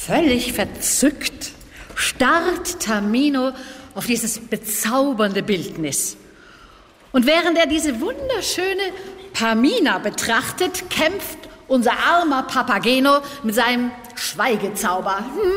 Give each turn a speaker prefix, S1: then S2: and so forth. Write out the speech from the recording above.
S1: Völlig verzückt starrt Tamino auf dieses bezaubernde Bildnis. Und während er diese wunderschöne Pamina betrachtet, kämpft unser armer Papageno mit seinem Schweigezauber.